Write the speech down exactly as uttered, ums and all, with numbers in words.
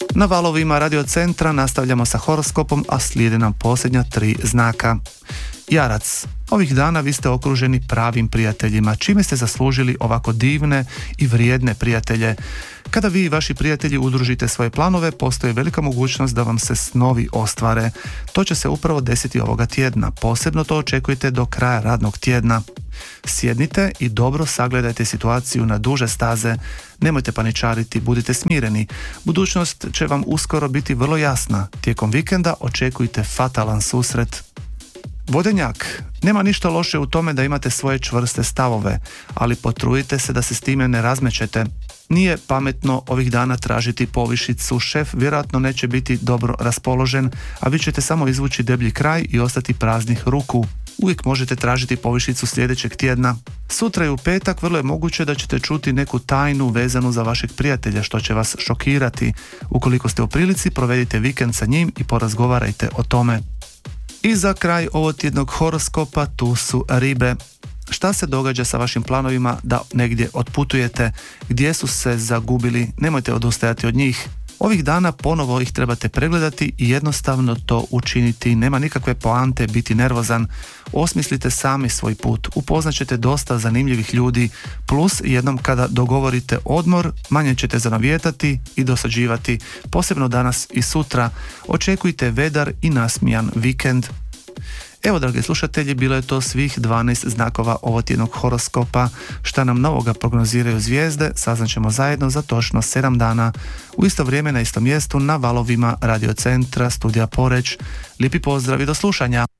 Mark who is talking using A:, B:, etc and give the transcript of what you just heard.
A: Na valovima Radio Centra nastavljamo sa horoskopom, a slijede nam posljednja tri znaka. Jarac, ovih dana vi ste okruženi pravim prijateljima, čime ste zaslužili ovako divne i vrijedne prijatelje. Kada vi i vaši prijatelji udružite svoje planove, postoji velika mogućnost da vam se snovi ostvare. To će se upravo desiti ovoga tjedna, posebno to očekujte do kraja radnog tjedna. Sjednite i dobro sagledajte situaciju na duže staze, nemojte paničariti, budite smireni. Budućnost će vam uskoro biti vrlo jasna, tijekom vikenda očekujte fatalan susret. Vodenjak, nema ništa loše u tome da imate svoje čvrste stavove, ali potrudite se da se s time ne razmećete. Nije pametno ovih dana tražiti povišicu, šef vjerojatno neće biti dobro raspoložen, a vi ćete samo izvući deblji kraj i ostati praznih ruku. Uvijek možete tražiti povišicu sljedećeg tjedna. Sutra i u petak vrlo je moguće da ćete čuti neku tajnu vezanu za vašeg prijatelja, što će vas šokirati. Ukoliko ste u prilici, provedite vikend sa njim i porazgovarajte o tome. I za kraj ovog tjednog horoskopa tu su ribe. Šta se događa sa vašim planovima da negdje otputujete? Gdje su se zagubili? Nemojte odustajati od njih. Ovih dana ponovo ih trebate pregledati i jednostavno to učiniti. Nema nikakve poante biti nervozan. Osmislite sami svoj put. Upoznaćete dosta zanimljivih ljudi. Plus, jednom kada dogovorite odmor, manje ćete zanovijetati i dosađivati. Posebno danas i sutra. Očekujte vedar i nasmijan vikend. Evo, dragi slušatelji, bilo je to svih dvanaest znakova ovotjednog horoskopa. Šta nam novoga prognoziraju zvijezde, saznaćemo zajedno za točno sedam dana. U isto vrijeme na istom mjestu na valovima Radio Centra, studija Poreč. Lijepi pozdrav i do slušanja.